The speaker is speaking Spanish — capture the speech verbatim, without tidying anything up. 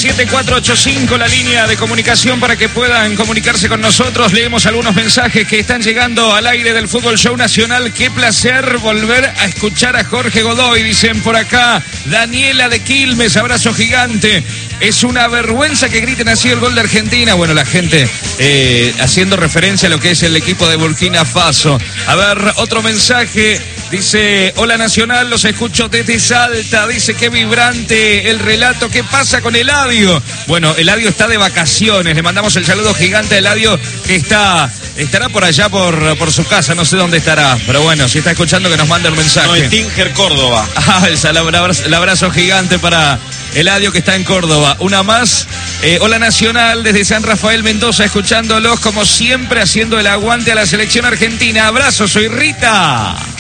siete cuatro ocho cinco, la línea de comunicación para que puedan comunicarse con nosotros. Leemos algunos mensajes que están llegando al aire del Fútbol Show Nacional. Qué placer volver a escuchar a Jorge Godoy, dicen por acá. Daniela de Quilmes, abrazo gigante. Es una vergüenza que griten así el gol de Argentina. Bueno, la gente eh, haciendo referencia a lo que es el equipo de Burkina Faso. A ver, otro mensaje. Dice, hola Nacional, los escucho desde Salta. Dice, qué vibrante el relato. ¿Qué pasa con Eladio? Bueno, Eladio está de vacaciones. Le mandamos el saludo gigante a Eladio, que está... Estará por allá, por, por su casa, no sé dónde estará. Pero bueno, si está escuchando, que nos mande un mensaje. No, en Tínger, Córdoba. Ah, el, el, abrazo, el abrazo gigante para Eladio, que está en Córdoba. Una más. Eh, hola Nacional, desde San Rafael, Mendoza, escuchándolos como siempre, haciendo el aguante a la selección argentina. Abrazo, soy Rita.